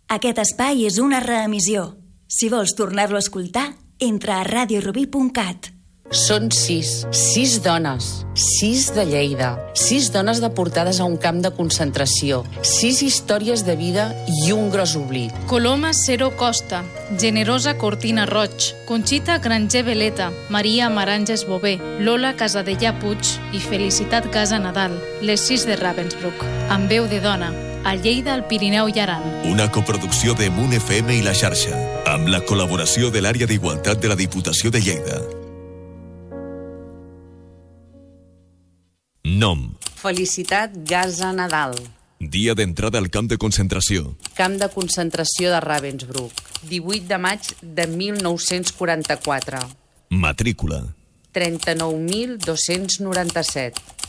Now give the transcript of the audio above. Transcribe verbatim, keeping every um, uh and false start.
Aquest espai és una reemissió. Si vols tornar-lo a escoltar, entra a radio rubí punt cat. Són sis, sis dones, sis de Lleida, sis dones deportades a un camp de concentració, sis històries de vida i un gros oblit. Coloma Cero Costa, Generosa Cortina Roig, Conxita Granger Veleta, Maria Maranges Bové, Lola Casadellà Puig i Felicitat Casa Nadal, les sis de Ravensbrück, amb veu de dona, a Lleida, al Pirineu i Aran. Una coproducció de Moon F M i La Xarxa, amb la col·laboració de l'àrea d'Igualtat de la Diputació de Lleida. Nom: Felicitat Casa Nadal. Dia d'entrada al camp de concentració. Camp de concentració de Ravensbrück, divuit de maig de mil nou-cents quaranta-quatre. Matrícula: trenta-nou mil dos-cents noranta-set.